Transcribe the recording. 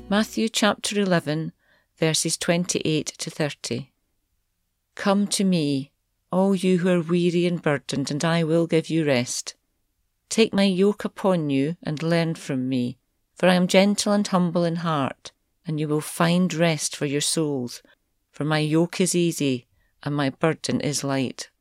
Matthew chapter 11, verses 28 to 30. Come to me, all you who are weary and burdened, and I will give you rest. Take my yoke upon you and learn from me, for I am gentle and humble in heart, and you will find rest for your souls. For my yoke is easy and my burden is light.